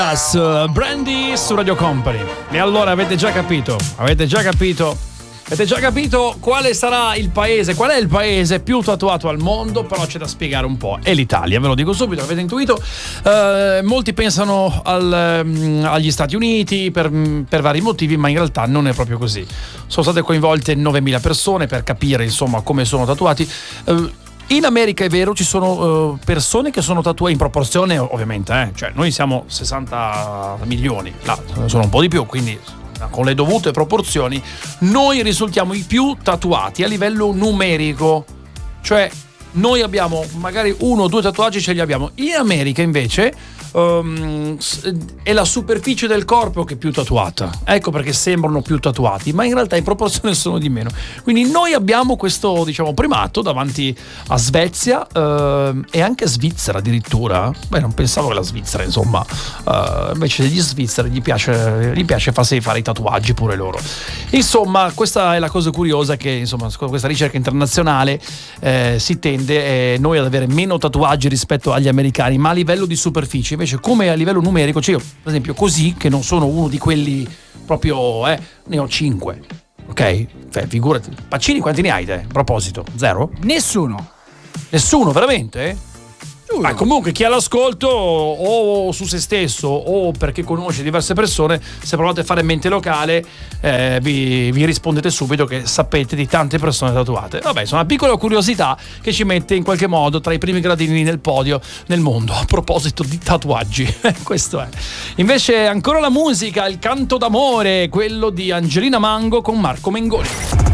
Brandy su Radio Company. E allora avete già capito quale sarà il paese, qual è il paese più tatuato al mondo, però c'è da spiegare un po'. È l'Italia, ve lo dico subito, avete intuito. Molti pensano agli Stati Uniti per vari motivi, ma in realtà non è proprio così. Sono state coinvolte 9.000 persone per capire insomma come sono tatuati. In America è vero, ci sono persone che sono tatuate in proporzione, ovviamente, cioè noi siamo 60 milioni, là sono un po' di più, quindi con le dovute proporzioni noi risultiamo i più tatuati a livello numerico, cioè noi abbiamo magari 1 o 2 tatuaggi, ce li abbiamo. In America invece è la superficie del corpo che è più tatuata, ecco perché sembrano più tatuati, ma in realtà in proporzione sono di meno. Quindi noi abbiamo questo, diciamo, primato davanti a Svezia e anche Svizzera addirittura. Beh, non pensavo che la Svizzera, insomma, invece degli svizzeri gli piace farsi fare i tatuaggi pure loro. Insomma, questa è la cosa curiosa, che insomma con questa ricerca internazionale si tende noi ad avere meno tatuaggi rispetto agli americani, ma a livello di superficie. Invece come a livello numerico, cioè io per esempio così, che non sono uno di quelli proprio, ne ho 5, ok? Figurati. Pacini quanti ne hai te? A proposito, 0? Nessuno, veramente? Comunque chi ha l'ascolto o su se stesso o perché conosce diverse persone, se provate a fare mente locale vi rispondete subito che sapete di tante persone tatuate. Vabbè, sono una piccola curiosità che ci mette in qualche modo tra i primi gradini nel podio nel mondo a proposito di tatuaggi. Questo è. Invece ancora la musica, il canto d'amore, quello di Angelina Mango con Marco Mengoni.